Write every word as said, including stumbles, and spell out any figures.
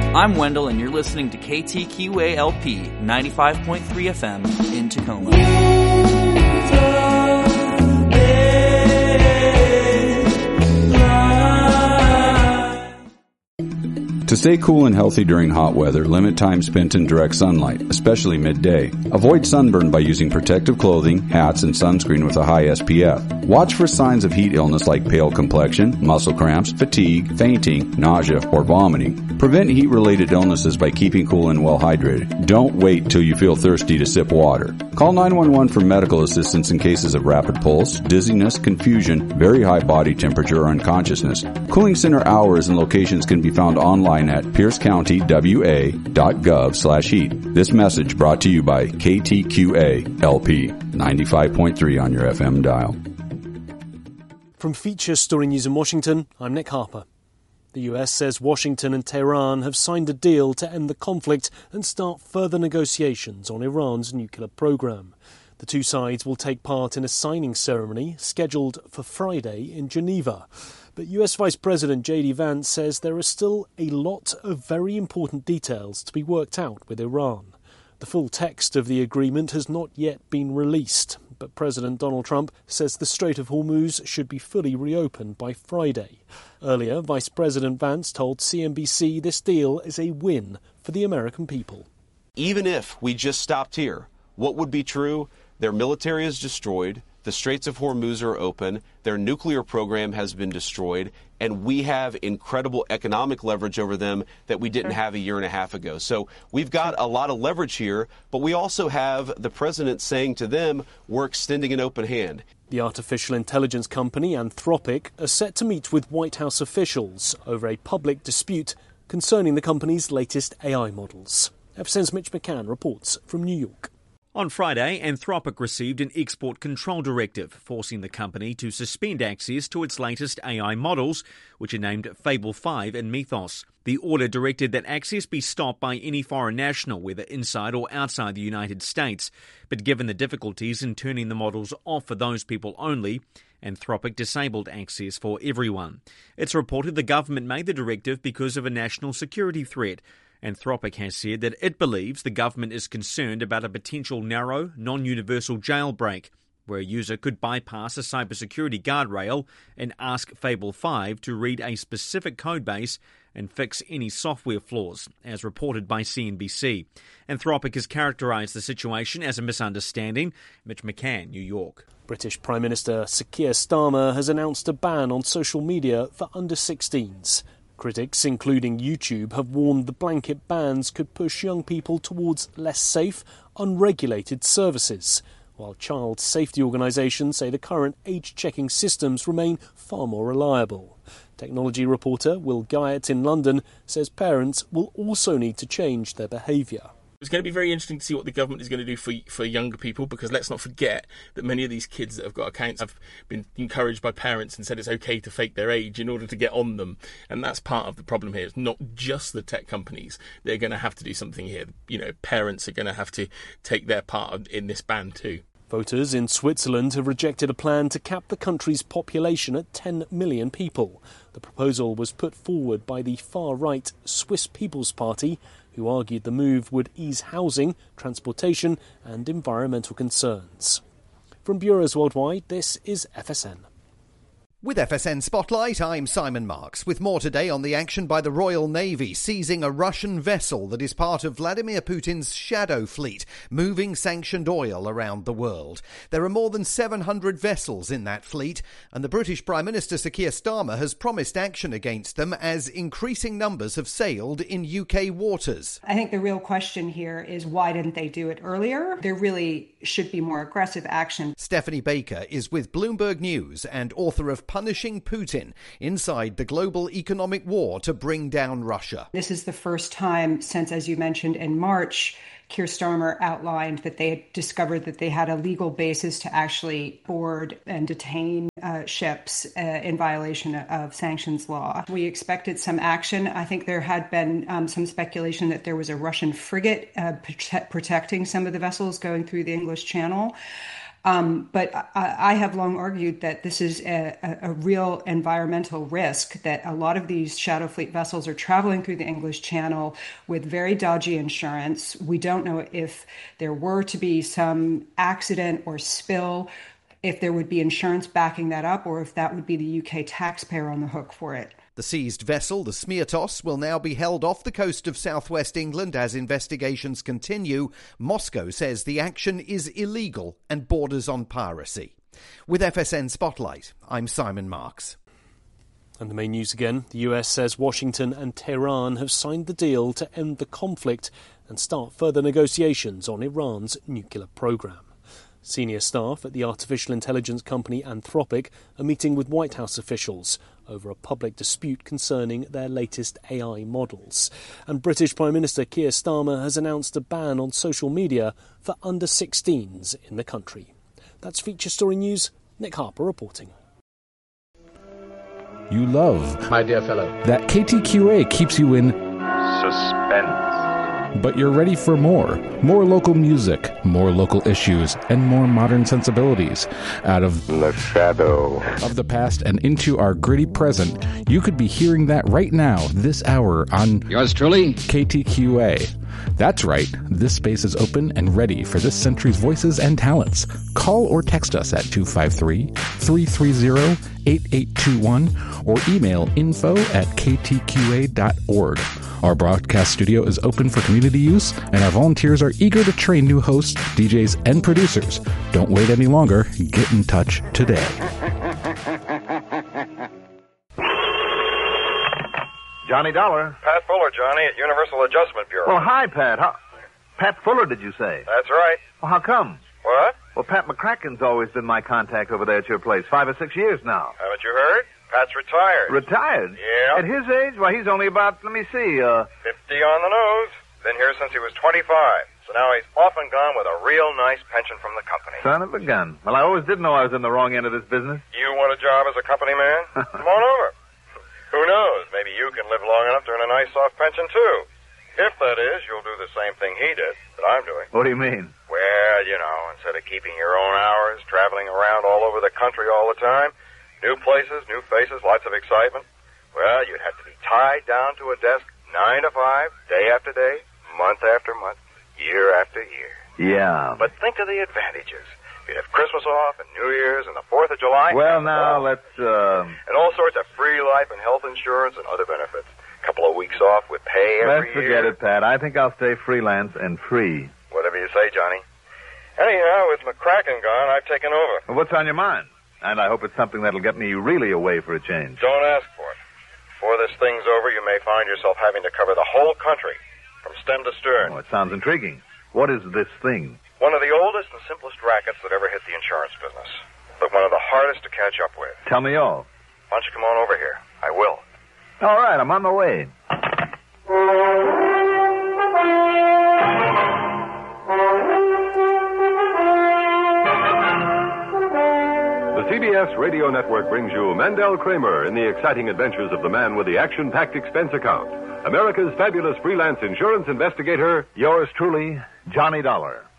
I'm Wendell, and you're listening to K T Q A L P ninety-five point three F M in Tacoma. To stay cool and healthy during hot weather, limit time spent in direct sunlight, especially midday. Avoid sunburn by using protective clothing, hats, and sunscreen with a high S P F. Watch for signs of heat illness like pale complexion, muscle cramps, fatigue, fainting, nausea, or vomiting. Prevent heat-related illnesses by keeping cool and well hydrated. Don't wait till you feel thirsty to sip water. Call nine one one for medical assistance in cases of rapid pulse, dizziness, confusion, very high body temperature, or unconsciousness. Cooling center hours and locations can be found online at pierce county w a dot gov slash heat. This message brought to you by K T Q A L P ninety-five point three on your F M dial. From Feature Story News in Washington, I'm Nick Harper. The U S says Washington and Tehran have signed a deal to end the conflict and start further negotiations on Iran's nuclear program. The two sides will take part in a signing ceremony scheduled for Friday in Geneva. But U S Vice President J D Vance says there are still a lot of very important details to be worked out with Iran. The full text of the agreement has not yet been released, but President Donald Trump says the Strait of Hormuz should be fully reopened by Friday. Earlier, Vice President Vance told C N B C this deal is a win for the American people. Even if we just stopped here, what would be true? Their military is destroyed, the Straits of Hormuz are open, their nuclear program has been destroyed, and we have incredible economic leverage over them that we didn't have a year and a half ago. So we've got a lot of leverage here, but we also have the president saying to them, we're extending an open hand. The artificial intelligence company Anthropic are set to meet with White House officials over a public dispute concerning the company's latest A I models. F S N's Mitch McCann reports from New York. On Friday, Anthropic received an export control directive, forcing the company to suspend access to its latest A I models, which are named Fable five and Mythos. The order directed that access be stopped by any foreign national, whether inside or outside the United States. But given the difficulties in turning the models off for those people only, Anthropic disabled access for everyone. It's reported the government made the directive because of a national security threat. Anthropic has said that it believes the government is concerned about a potential narrow, non-universal jailbreak, where a user could bypass a cybersecurity guardrail and ask Fable five to read a specific codebase and fix any software flaws, as reported by C N B C. Anthropic has characterised the situation as a misunderstanding. Mitch McCann, New York. British Prime Minister Sir Keir Starmer has announced a ban on social media for under sixteens. Critics, including YouTube, have warned the blanket bans could push young people towards less safe, unregulated services, while child safety organisations say the current age-checking systems remain far more reliable. Technology reporter Will Guyot in London says parents will also need to change their behaviour. It's going to be very interesting to see what the government is going to do for for younger people, because let's not forget that many of these kids that have got accounts have been encouraged by parents and said it's okay to fake their age in order to get on them. And that's part of the problem here. It's not just the tech companies. They're going to have to do something here. You know, parents are going to have to take their part in this ban too. Voters in Switzerland have rejected a plan to cap the country's population at ten million people. The proposal was put forward by the far-right Swiss People's Party, who argued the move would ease housing, transportation and environmental concerns. From bureaus worldwide, this is F S N. With F S N Spotlight, I'm Simon Marks, with more today on the action by the Royal Navy seizing a Russian vessel that is part of Vladimir Putin's shadow fleet, moving sanctioned oil around the world. There are more than seven hundred vessels in that fleet, and the British Prime Minister Sir Keir Starmer has promised action against them as increasing numbers have sailed in U K waters. I think the real question here is why didn't they do it earlier? There really should be more aggressive action. Stephanie Baker is with Bloomberg News and author of Punishing Putin Inside the Global Economic War to Bring Down Russia. This is the first time since, as you mentioned, in March, Keir Starmer outlined that they had discovered that they had a legal basis to actually board and detain uh, ships uh, in violation of sanctions law. We expected some action. I think there had been um, some speculation that there was a Russian frigate uh, prote- protecting some of the vessels going through the English Channel. Um, but I, I have long argued that this is a, a, a real environmental risk, that a lot of these shadow fleet vessels are traveling through the English Channel with very dodgy insurance. We don't know if there were to be some accident or spill, if there would be insurance backing that up, or if that would be the U K taxpayer on the hook for it. The seized vessel, the Smirtos, will now be held off the coast of southwest England as investigations continue. Moscow says the action is illegal and borders on piracy. With F S N Spotlight, I'm Simon Marks. And the main news again, the U S says Washington and Tehran have signed the deal to end the conflict and start further negotiations on Iran's nuclear program. Senior staff at the artificial intelligence company Anthropic are meeting with White House officials over a public dispute concerning their latest A I models. And British Prime Minister Keir Starmer has announced a ban on social media for under sixteens in the country. That's Feature Story News. Nick Harper reporting. You love, my dear fellow, that K T Q A keeps you in suspense. But you're ready for more. More local music, more local issues, and more modern sensibilities. Out of the shadow of the past and into our gritty present, you could be hearing that right now, this hour on yours truly, K T Q A. That's right, this space is open and ready for this century's voices and talents. Call or text us at two five three, three three zero, eight eight two one or email info at k t q a dot org. Our broadcast studio is open for community use, and our volunteers are eager to train new hosts, D Js, and producers. Don't wait any longer. Get in touch today. Johnny Dollar. Pat Fuller, Johnny, at Universal Adjustment Bureau. Well, hi, Pat. How... Pat Fuller, did you say? That's right. Well, how come? What? Well, Pat McCracken's always been my contact over there at your place. Five or six years now. Haven't you heard? Pat's retired. Retired? Yeah. At his age? Well, he's only about, let me see, uh... fifty on the nose. Been here since he was twenty-five. So now he's off and gone with a real nice pension from the company. Son of a gun. Well, I always did know I was in the wrong end of this business. You want a job as a company man? Come on over. Who knows? Maybe you can live long enough to earn a nice soft pension, too. If, that is, you'll do the same thing he did that I'm doing. What do you mean? Well, you know, instead of keeping your own hours, traveling around all over the country all the time, new places, new faces, lots of excitement, well, you'd have to be tied down to a desk nine to five, day after day, month after month, year after year. Yeah. But think of the advantages. You'd have Christmas off and New Year's and the fourth of July. Well, now, let's, uh... And all sorts of free life and health insurance and other benefits. A couple of weeks off with pay every Let's forget year. it, Pat. I think I'll stay freelance and free. Whatever you say, Johnny. Anyhow, with McCracken gone, I've taken over. Well, what's on your mind? And I hope it's something that'll get me really away for a change. Don't ask for it. Before this thing's over, you may find yourself having to cover the whole country, from stem to stern. Oh, it sounds intriguing. What is this thing? One of the oldest and simplest rackets that ever hit the insurance business, but one of the hardest to catch up with. Tell me all. Why don't you come on over here? I will. All right, I'm on my way. The C B S Radio Network brings you Mandel Kramer in the exciting adventures of the man with the action-packed expense account. America's fabulous freelance insurance investigator, yours truly, Johnny Dollar.